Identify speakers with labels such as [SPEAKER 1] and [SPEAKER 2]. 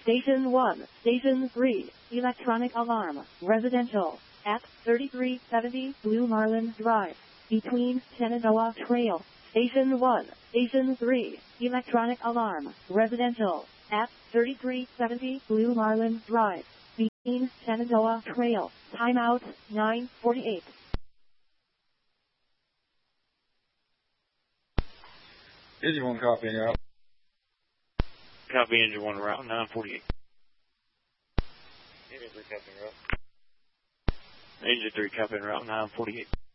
[SPEAKER 1] Station 1, Station 3, electronic alarm, residential, at 3370 Blue Marlin Drive, between Shenandoah Trail. Station 1, Station 3, electronic alarm, residential, at 3370 Blue Marlin Drive, between Shenandoah Trail. Timeout, 9:48.
[SPEAKER 2] Engine 1 copy and route.
[SPEAKER 3] Copy engine 1 route, 948.
[SPEAKER 2] Engine 3 copy and route.
[SPEAKER 3] Engine 3 copy and route, 948.